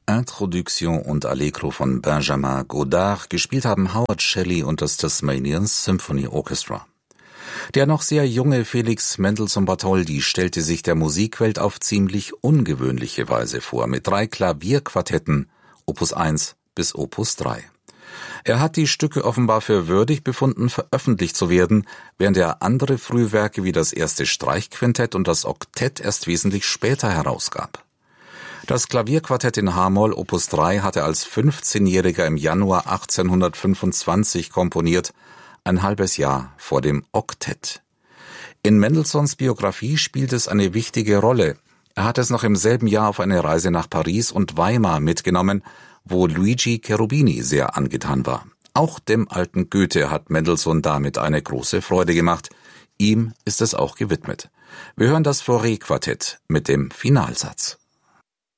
Introduction und Allegro von Benjamin Godard, gespielt haben Howard Shelley und das Tasmanian Symphony Orchestra. Der noch sehr junge Felix Mendelssohn Bartholdy stellte sich der Musikwelt auf ziemlich ungewöhnliche Weise vor, mit 3 Klavierquartetten, Opus 1 bis Opus 3. Er hat die Stücke offenbar für würdig befunden, veröffentlicht zu werden, während er andere Frühwerke wie das erste Streichquintett und das Oktett erst wesentlich später herausgab. Das Klavierquartett in H-Moll Opus 3 hat er als 15-Jähriger im Januar 1825 komponiert, ein halbes Jahr vor dem Oktett. In Mendelssohns Biografie spielt es eine wichtige Rolle. Er hat es noch im selben Jahr auf eine Reise nach Paris und Weimar mitgenommen, wo Luigi Cherubini sehr angetan war. Auch dem alten Goethe hat Mendelssohn damit eine große Freude gemacht. Ihm ist es auch gewidmet. Wir hören das Fauré-Quartett mit dem Finalsatz.